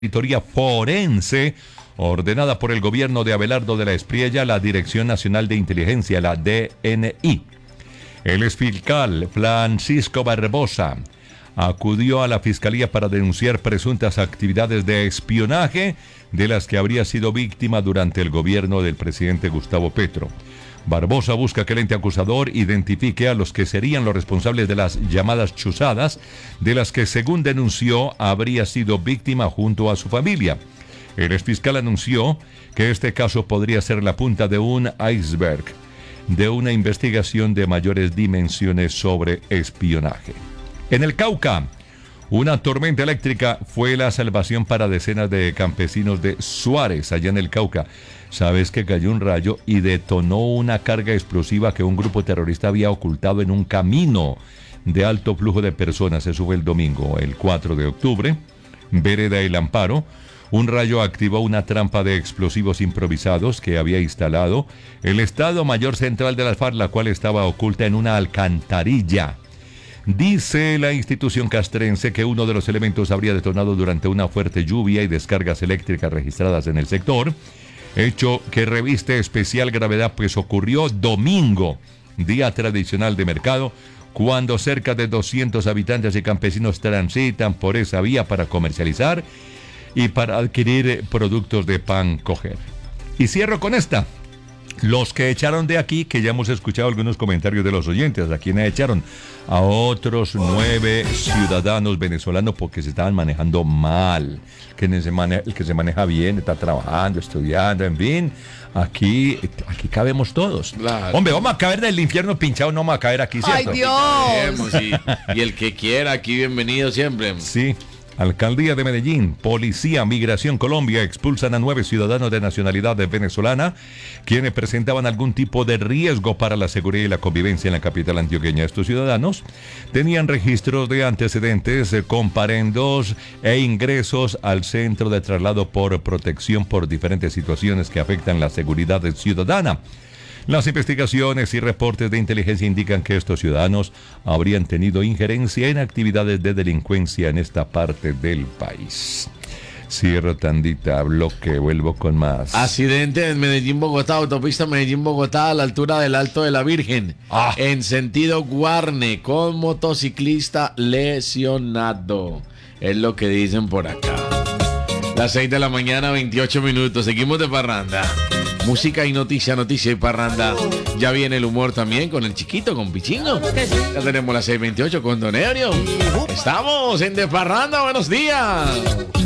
auditoría forense ordenada por el gobierno de Abelardo de la Espriella, la Dirección Nacional de Inteligencia, la DNI. El exfiscal Francisco Barbosa acudió a la fiscalía para denunciar presuntas actividades de espionaje de las que habría sido víctima durante el gobierno del presidente Gustavo Petro. Barbosa busca que el ente acusador identifique a los que serían los responsables de las llamadas chuzadas, de las que, según denunció, habría sido víctima junto a su familia. El exfiscal anunció que este caso podría ser la punta de un iceberg de una investigación de mayores dimensiones sobre espionaje. En el Cauca, una tormenta eléctrica fue la salvación para decenas de campesinos de Suárez, allá en el Cauca. Sabes que cayó un rayo y detonó una carga explosiva que un grupo terrorista había ocultado en un camino de alto flujo de personas. Eso fue el domingo, el 4 de octubre. Vereda El Amparo. Un rayo activó una trampa de explosivos improvisados que había instalado el Estado Mayor Central de las FARC, la cual estaba oculta en una alcantarilla. Dice la institución castrense que uno de los elementos habría detonado durante una fuerte lluvia y descargas eléctricas registradas en el sector, hecho que reviste especial gravedad, pues ocurrió domingo, día tradicional de mercado, cuando cerca de 200 habitantes y campesinos transitan por esa vía para comercializar y para adquirir productos de pan coger. Y cierro con esta. Los que echaron de aquí, que ya hemos escuchado algunos comentarios de los oyentes, ¿a quiénes echaron? A otros 9 ciudadanos venezolanos porque se estaban manejando mal. El que se maneja bien, está trabajando, estudiando, en fin. Aquí cabemos todos. Claro. Hombre, vamos a caber del infierno pinchado, no vamos a caer aquí, ¿cierto? ¡Ay, Dios! Y el que quiera, aquí bienvenido siempre. Sí. Alcaldía de Medellín, Policía, Migración Colombia expulsan a 9 ciudadanos de nacionalidad venezolana quienes presentaban algún tipo de riesgo para la seguridad y la convivencia en la capital antioqueña. Estos ciudadanos tenían registros de antecedentes, comparendos e ingresos al centro de traslado por protección por diferentes situaciones que afectan la seguridad ciudadana. Las investigaciones y reportes de inteligencia indican que estos ciudadanos habrían tenido injerencia en actividades de delincuencia en esta parte del país. Cierro tandita, bloque, vuelvo con más. Accidente en Medellín-Bogotá, autopista Medellín-Bogotá a la altura del Alto de la Virgen. En sentido Guarne, con motociclista lesionado. Es lo que dicen por acá. Las 6 de la mañana, 28 minutos. Seguimos de parranda. Música y noticia y parranda. Ya viene el humor también con el chiquito, con Pichingo. Ya tenemos las 6:28 con Don Eurio. Estamos en De Parranda, buenos días.